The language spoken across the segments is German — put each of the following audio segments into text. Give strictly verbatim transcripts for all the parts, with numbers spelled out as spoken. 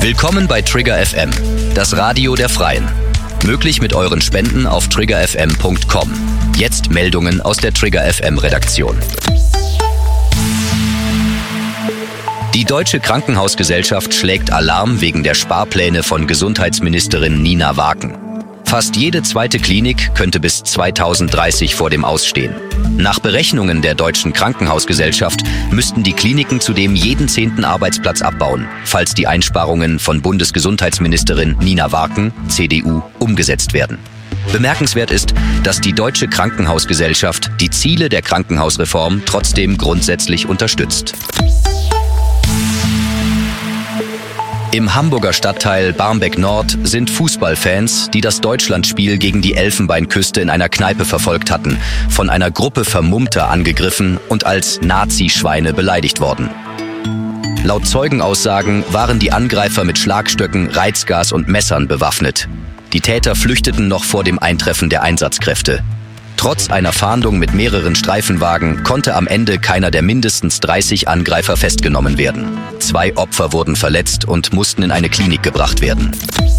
Willkommen bei Trigger F M, das Radio der Freien. Möglich mit euren Spenden auf trigger f m punkt com. Jetzt Meldungen aus der Trigger F M Redaktion. Die Deutsche Krankenhausgesellschaft schlägt Alarm wegen der Sparpläne von Gesundheitsministerin Nina Waken. Fast jede zweite Klinik könnte bis zweitausenddreißig vor dem Aus stehen. Nach Berechnungen der Deutschen Krankenhausgesellschaft müssten die Kliniken zudem jeden zehnten Arbeitsplatz abbauen, falls die Einsparungen von Bundesgesundheitsministerin Nina Waken, C D U, umgesetzt werden. Bemerkenswert ist, dass die Deutsche Krankenhausgesellschaft die Ziele der Krankenhausreform trotzdem grundsätzlich unterstützt. Im Hamburger Stadtteil Barmbek-Nord sind Fußballfans, die das Deutschlandspiel gegen die Elfenbeinküste in einer Kneipe verfolgt hatten, von einer Gruppe Vermummter angegriffen und als Nazi-Schweine beleidigt worden. Laut Zeugenaussagen waren die Angreifer mit Schlagstöcken, Reizgas und Messern bewaffnet. Die Täter flüchteten noch vor dem Eintreffen der Einsatzkräfte. Trotz einer Fahndung mit mehreren Streifenwagen konnte am Ende keiner der mindestens dreißig Angreifer festgenommen werden. Zwei Opfer wurden verletzt und mussten in eine Klinik gebracht werden.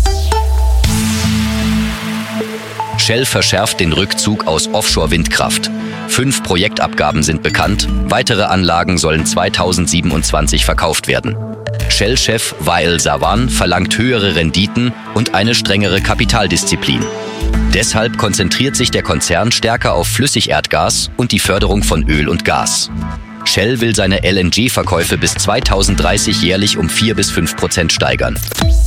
Shell verschärft den Rückzug aus Offshore-Windkraft. Fünf Projektabgaben sind bekannt, weitere Anlagen sollen zweitausendsiebenundzwanzig verkauft werden. Shell-Chef Wael Sawan verlangt höhere Renditen und eine strengere Kapitaldisziplin. Deshalb konzentriert sich der Konzern stärker auf Flüssigerdgas und die Förderung von Öl und Gas. Shell will seine L N G-Verkäufe bis zweitausenddreißig jährlich um vier bis fünf Prozent steigern.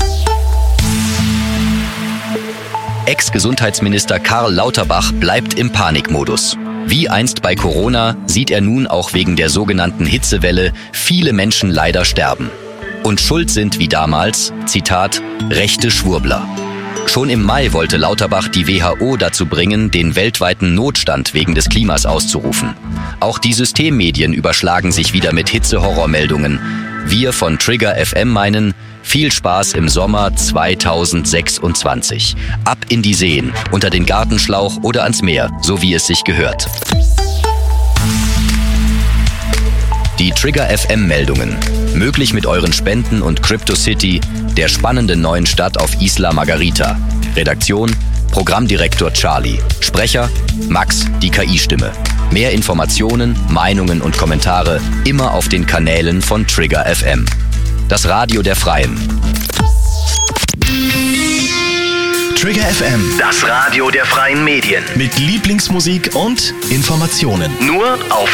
Ex-Gesundheitsminister Karl Lauterbach bleibt im Panikmodus. Wie einst bei Corona sieht er nun auch wegen der sogenannten Hitzewelle viele Menschen leider sterben. Und schuld sind wie damals, Zitat, rechte Schwurbler. Schon im Mai wollte Lauterbach die W H O dazu bringen, den weltweiten Notstand wegen des Klimas auszurufen. Auch die Systemmedien überschlagen sich wieder mit Hitzehorrormeldungen. Wir von Trigger F M meinen, viel Spaß im Sommer zweitausendsechsundzwanzig. Ab in die Seen, unter den Gartenschlauch oder ans Meer, so wie es sich gehört. Die Trigger F M-Meldungen. Möglich mit euren Spenden und CryptoCity, der spannenden neuen Stadt auf Isla Margarita. Redaktion, Programmdirektor Charlie. Sprecher, Max, die K I-Stimme. Mehr Informationen, Meinungen und Kommentare immer auf den Kanälen von Trigger F M. Das Radio der Freien. Trigger F M, das Radio der freien Medien. mit Lieblingsmusik und Informationen. Nur auf